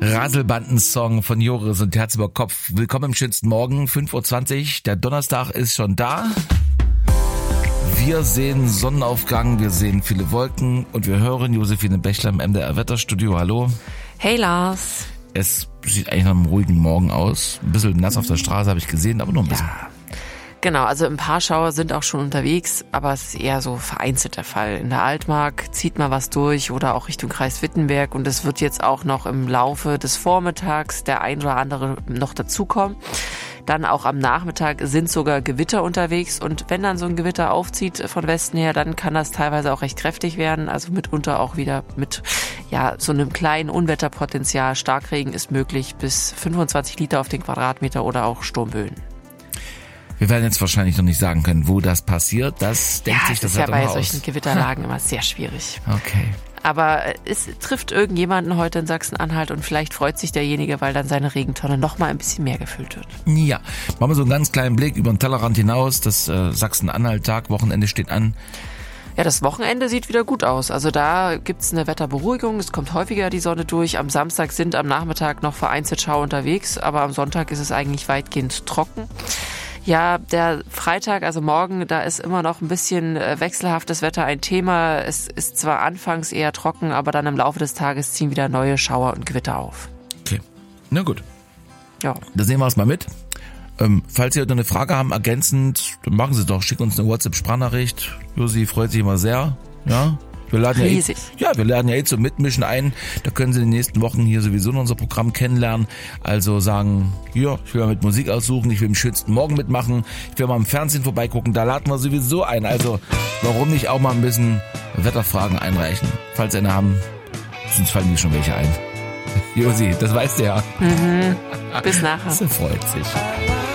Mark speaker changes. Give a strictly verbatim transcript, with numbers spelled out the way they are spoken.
Speaker 1: Raselbanden-Song von Joris und Herz über Kopf. Willkommen im schönsten Morgen, fünf Uhr zwanzig. Der Donnerstag ist schon da. Wir sehen Sonnenaufgang, wir sehen viele Wolken und wir hören Josephine Bächler im M D R-Wetterstudio. Hallo.
Speaker 2: Hey Lars.
Speaker 1: Es sieht eigentlich nach einem ruhigen Morgen aus. Ein bisschen nass auf der Straße habe ich gesehen, aber nur ein bisschen.
Speaker 2: Ja. Genau, also ein paar Schauer sind auch schon unterwegs, aber es ist eher so vereinzelt der Fall. In der Altmark zieht mal was durch oder auch Richtung Kreis Wittenberg und es wird jetzt auch noch im Laufe des Vormittags der ein oder andere noch dazukommen. Dann auch am Nachmittag sind sogar Gewitter unterwegs und wenn dann so ein Gewitter aufzieht von Westen her, dann kann das teilweise auch recht kräftig werden, also mitunter auch wieder mit ja so einem kleinen Unwetterpotenzial. Starkregen ist möglich bis fünfundzwanzig Liter auf den Quadratmeter oder auch Sturmböen.
Speaker 1: Wir werden jetzt wahrscheinlich noch nicht sagen können, wo das passiert. Das denkt
Speaker 2: ja,
Speaker 1: sich das
Speaker 2: ist ja bei
Speaker 1: aus.
Speaker 2: solchen Gewitterlagen immer sehr schwierig.
Speaker 1: Okay.
Speaker 2: Aber es trifft irgendjemanden heute in Sachsen-Anhalt und vielleicht freut sich derjenige, weil dann seine Regentonne noch mal ein bisschen mehr gefüllt wird.
Speaker 1: Ja, machen wir so einen ganz kleinen Blick über den Tellerrand hinaus. Das äh, Sachsen-Anhalt-Tag, Wochenende steht an.
Speaker 2: Ja, das Wochenende sieht wieder gut aus. Also da gibt's eine Wetterberuhigung, es kommt häufiger die Sonne durch. Am Samstag sind am Nachmittag noch vereinzelt Schauer unterwegs, aber am Sonntag ist es eigentlich weitgehend trocken. Ja, der Freitag, also morgen, da ist immer noch ein bisschen wechselhaftes Wetter ein Thema. Es ist zwar anfangs eher trocken, aber dann im Laufe des Tages ziehen wieder neue Schauer und Gewitter auf.
Speaker 1: Okay, na gut.
Speaker 2: Ja.
Speaker 1: Da sehen wir es mal mit. Ähm, falls Sie heute eine Frage haben, ergänzend, dann machen Sie doch, schicken uns eine WhatsApp-Sprachnachricht. Josi freut sich immer sehr, ja. Wir laden
Speaker 2: Riesig.
Speaker 1: Ja, eh, ja, wir laden ja eh zum Mitmischen ein. Da können Sie in den nächsten Wochen hier sowieso unser Programm kennenlernen. Also sagen, ja, ich will mal mit Musik aussuchen, ich will im schönsten Morgen mitmachen, ich will mal im Fernsehen vorbeigucken, da laden wir sowieso ein. Also warum nicht auch mal ein bisschen Wetterfragen einreichen? Falls Sie eine haben, sonst fallen mir schon welche ein. Josi, das weißt du ja.
Speaker 2: Mhm. Bis nachher.
Speaker 1: Das freut sich.